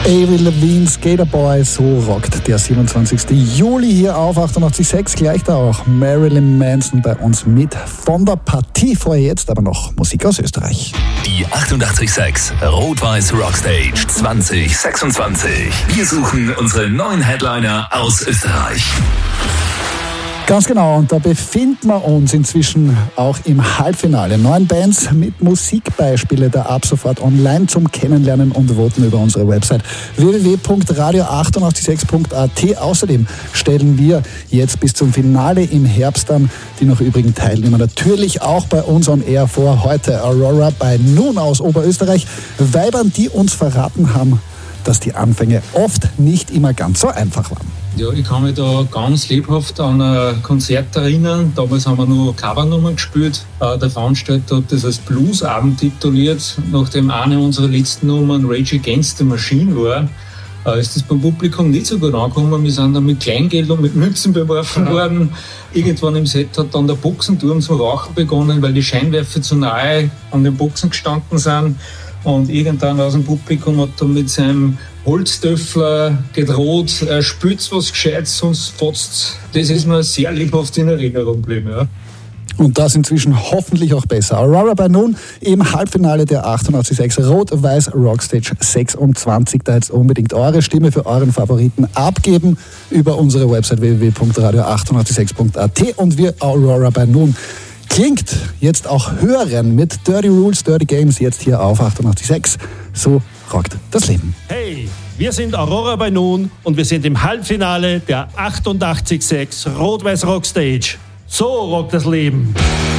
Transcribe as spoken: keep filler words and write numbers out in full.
Avril Lavigne, Skater Boy, so rockt der siebenundzwanzigsten Juli hier auf achtundachtzig Komma sechs. Gleich da auch Marilyn Manson bei uns mit von der Partie. Vorher jetzt aber noch Musik aus Österreich. Die achtundachtzig Komma sechs Rot-Weiß Rockstage zwanzig sechsundzwanzig. Wir suchen unsere neuen Headliner aus Österreich. Ganz genau, und da befinden wir uns inzwischen auch im Halbfinale. Neun Bands mit Musikbeispiele da ab sofort online zum Kennenlernen und Voten über unsere Website w w w punkt radio achtundachtzig Komma sechs punkt a t. Außerdem stellen wir jetzt bis zum Finale im Herbst dann die noch übrigen Teilnehmer natürlich auch bei uns on Air vor. Heute Aurora bei Noon aus Oberösterreich. Weibern, die uns verraten haben, dass die Anfänge oft nicht immer ganz so einfach waren. Ja, ich kann mich da ganz lebhaft an ein Konzert erinnern. Damals haben wir nur Covernummern gespielt. Der Veranstalter hat das als Bluesabend tituliert, nachdem eine unserer letzten Nummern Rage Against the Machine war. Ist das beim Publikum nicht so gut angekommen. Wir sind dann mit Kleingeld und mit Münzen beworfen ja. worden. Irgendwann im Set hat dann der Boxenturm zum Rauchen begonnen, weil die Scheinwerfer zu nahe an den Boxen gestanden sind. Und irgendwann aus dem Publikum hat er mit seinem Holztöffler gedroht, er spürt was Gescheites, sonst fotzt. Das ist mir sehr lebhaft in Erinnerung geblieben. Ja. Und das inzwischen hoffentlich auch besser. Aurora bei Noon im Halbfinale der achtundachtzig Komma sechs Rot-Weiß Rockstage sechsundzwanzig. Da jetzt unbedingt eure Stimme für euren Favoriten abgeben über unsere Website w w w punkt radio achtundachtzig Komma sechs punkt a t. Und wir Aurora bei Noon klingt jetzt auch hören mit Dirty Rules, Dirty Games, jetzt hier auf achtundachtzig Komma sechs. So rockt das Leben. Hey, wir sind Aurora bei Noon und wir sind im Halbfinale der achtundachtzig Komma sechs Rot-Weiß Rockstage. So rockt das Leben.